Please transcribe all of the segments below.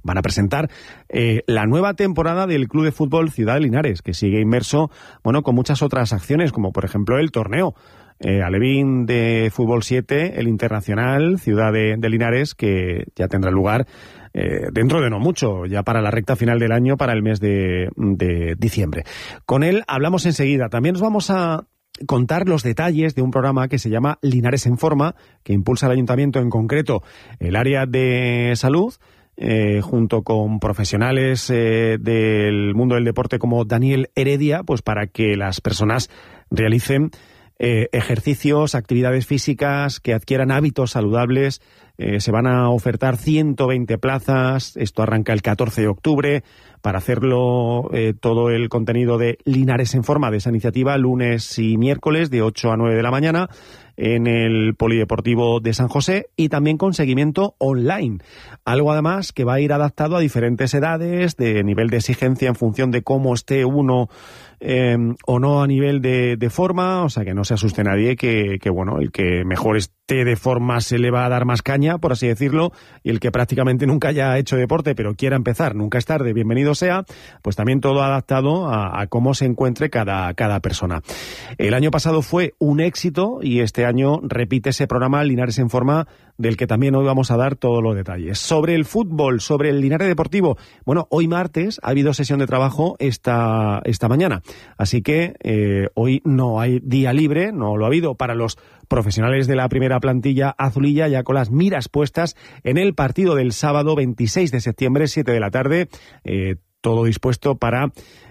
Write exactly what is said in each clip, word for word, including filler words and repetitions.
van a presentar eh, la nueva temporada del Club de Fútbol Ciudad de Linares, que sigue inmerso, bueno, con muchas otras acciones, como por ejemplo el torneo eh, Alevín de Fútbol siete, el Internacional Ciudad de, de Linares, que ya tendrá lugar eh, dentro de no mucho, ya para la recta final del año, para el mes de, de diciembre. Con él hablamos enseguida. También nos vamos a contar los detalles de un programa que se llama Linares en Forma, que impulsa el Ayuntamiento, en concreto el área de salud, eh, junto con profesionales eh, del mundo del deporte como Daniel Heredia, pues para que las personas realicen eh, ejercicios, actividades físicas, que adquieran hábitos saludables. Eh, se van a ofertar ciento veinte plazas, esto arranca el catorce de octubre, para hacerlo eh, todo el contenido de Linares en Forma, de esa iniciativa, lunes y miércoles de ocho a nueve de la mañana en el Polideportivo de San José, y también con seguimiento online. Algo además que va a ir adaptado a diferentes edades, de nivel de exigencia en función de cómo esté uno eh, o no a nivel de, de forma, o sea que no se asuste nadie que, que bueno, el que mejor esté de forma se le va a dar más caña, por así decirlo, y el que prácticamente nunca haya hecho deporte pero quiera empezar, nunca es tarde, bienvenido sea, pues también todo adaptado a, a cómo se encuentre cada, cada persona. El año pasado fue un éxito y este año repite ese programa Linares en Forma, del que también hoy vamos a dar todos los detalles. Sobre el fútbol, sobre el Linares Deportivo, bueno, hoy martes ha habido sesión de trabajo esta, esta mañana, así que eh, hoy no hay día libre, no lo ha habido para los profesionales de la primera plantilla azulilla, ya con las miras puestas en el partido del sábado veintiséis de septiembre, siete de la tarde, eh, todo dispuesto para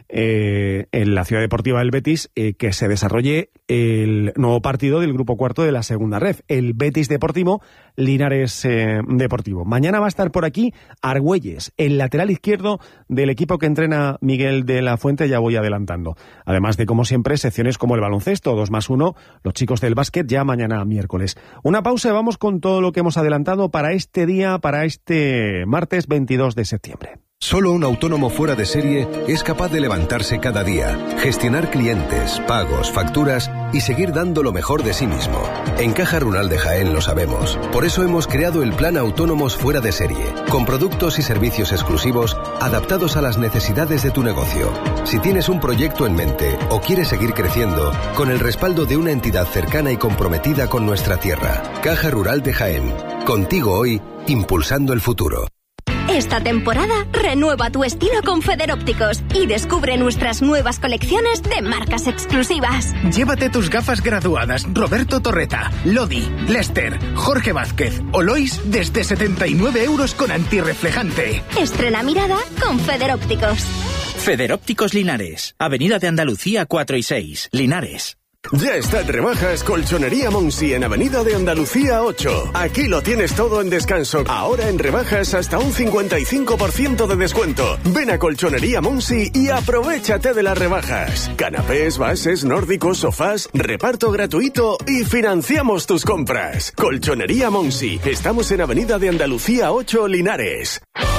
eh, en la Ciudad Deportiva del Betis eh, que se desarrolle el nuevo partido del grupo cuarto de la segunda ref, el Betis Deportivo Linares eh, Deportivo. Mañana va a estar por aquí Argüelles, el lateral izquierdo del equipo que entrena Miguel de la Fuente, ya voy adelantando. Además de, como siempre, secciones como el baloncesto, dos más uno, los chicos del básquet, ya mañana miércoles. Una pausa y vamos con todo lo que hemos adelantado para este día, para este martes veintidós de septiembre. Solo un autónomo fuera de serie es capaz de levantarse cada día, gestionar clientes, pagos, facturas y seguir dando lo mejor de sí mismo. En Caja Rural de Jaén lo sabemos. Por eso hemos creado el Plan Autónomos Fuera de Serie, con productos y servicios exclusivos adaptados a las necesidades de tu negocio. Si tienes un proyecto en mente o quieres seguir creciendo, con el respaldo de una entidad cercana y comprometida con nuestra tierra. Caja Rural de Jaén. Contigo hoy, impulsando el futuro. Esta temporada renueva tu estilo con Federópticos y descubre nuestras nuevas colecciones de marcas exclusivas. Llévate tus gafas graduadas Roberto Torreta, Lodi, Lester, Jorge Vázquez o Lois desde setenta y nueve euros con antirreflejante. Estrena mirada con Federópticos. Federópticos Linares, Avenida de Andalucía cuatro y seis, Linares. Ya está en rebajas Colchonería Monsi en Avenida de Andalucía ocho. Aquí lo tienes todo en descanso. Ahora en rebajas hasta un cincuenta y cinco por ciento de descuento. Ven a Colchonería Monsi y aprovéchate de las rebajas. Canapés, bases, nórdicos, sofás, reparto gratuito y financiamos tus compras. Colchonería Monsi. Estamos en Avenida de Andalucía ocho, Linares.